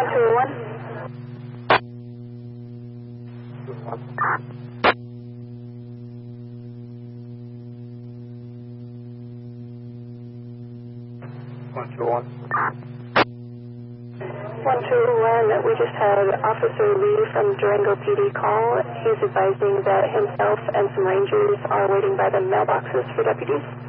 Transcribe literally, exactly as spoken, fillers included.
two oh one. one two one. one two one, we just had Officer Lee from Durango P D call. He's advising that himself and some Rangers are waiting by the mailboxes for deputies.